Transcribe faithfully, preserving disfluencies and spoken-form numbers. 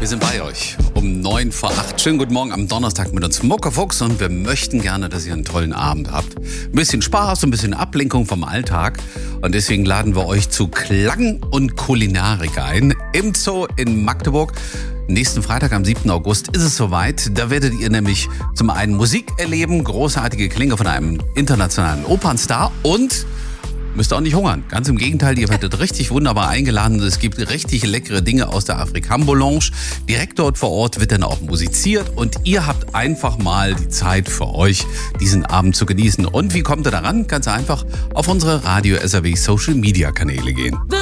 Wir sind bei euch um neun vor acht. Schönen guten Morgen am Donnerstag mit uns Muckefuchs und wir möchten gerne, dass ihr einen tollen Abend habt. Ein bisschen Spaß, ein bisschen Ablenkung vom Alltag und deswegen laden wir euch zu Klang und Kulinarik ein im Zoo in Magdeburg. Nächsten Freitag am siebten August ist es soweit. Da werdet ihr nämlich zum einen Musik erleben, großartige Klänge von einem internationalen Opernstar und müsst auch nicht hungern. Ganz im Gegenteil, ihr werdet richtig wunderbar eingeladen. Es gibt richtig leckere Dinge aus der Afrikambolange. Direkt dort vor Ort wird dann auch musiziert und ihr habt einfach mal die Zeit für euch, diesen Abend zu genießen. Und wie kommt ihr daran? Ganz einfach auf unsere Radio S R W Social Media Kanäle gehen.